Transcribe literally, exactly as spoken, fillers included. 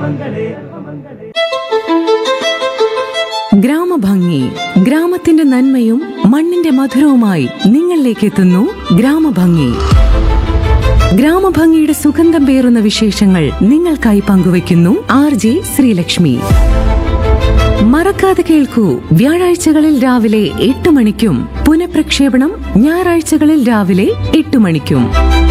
ഗ്രാമഭംഗി, ഗ്രാമത്തിന്റെ നന്മയും മണ്ണിന്റെ മധുരവുമായി നിങ്ങളിലേക്ക് എത്തുന്നു ഗ്രാമഭംഗി. ഗ്രാമഭംഗിയുടെ സുഗന്ധം പേറുന്ന വിശേഷങ്ങൾ നിങ്ങൾക്കായി പങ്കുവയ്ക്കുന്നു ആർ ജെ ശ്രീലക്ഷ്മി. മറക്കാതെ കേൾക്കൂ, വ്യാഴാഴ്ചകളിൽ രാവിലെ എട്ട് മണിക്കും പുനഃപ്രക്ഷേപണം ഞായറാഴ്ചകളിൽ രാവിലെ എട്ട് മണിക്കും.